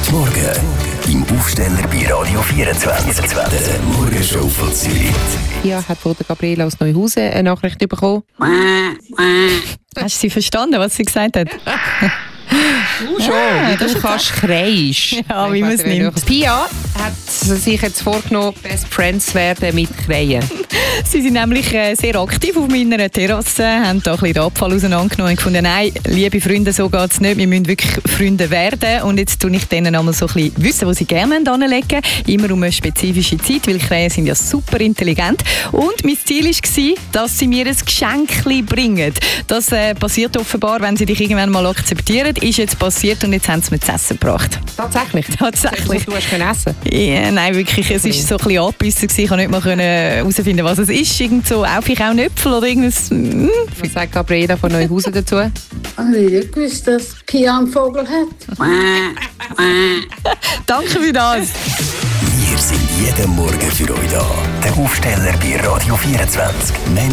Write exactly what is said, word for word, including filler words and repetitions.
Morgen im Aufsteller bei Radio vierundzwanzig. Der Morgenshow von Zürich. Ja, hat von der Gabriela aus Neuhausen eine Nachricht bekommen. Hast du sie verstanden, was sie gesagt hat? Du schon, Ja, wie das du ist kannst kreischen. Ja, wie man es nimmt. Pia hat sich jetzt vorgenommen, Best Friends zu werden mit Kreien. Sie sind nämlich äh, sehr aktiv auf meiner Terrasse, haben da ein bisschen den Abfall auseinandergenommen und gefunden, nein, liebe Freunde, so geht es nicht, wir müssen wirklich Freunde werden. Und jetzt tue ich denen einmal so ein bisschen wissen, was sie gerne anlegen, immer um eine spezifische Zeit, weil Kreien sind ja super intelligent. Und mein Ziel war, dass sie mir ein Geschenk bringen. Das äh, passiert offenbar, wenn sie dich irgendwann mal akzeptieren. Ist jetzt passiert und jetzt haben sie mir zu essen gebracht. Tatsächlich? Tatsächlich. Du hast können essen? Ja, nein, wirklich, es war so ein bisschen angebissen. Ich konnte nicht mal herausfinden, was es ist. Irgend so Aufwickaunäpfel oder irgendwas. Mm. Was sagt Gabriela von Neuhausen dazu? Ich habe nicht gewusst, dass Pia einen Vogel hat. Danke für das. Wir sind jeden Morgen für euch da. Der Aufsteller bei Radio vierundzwanzig.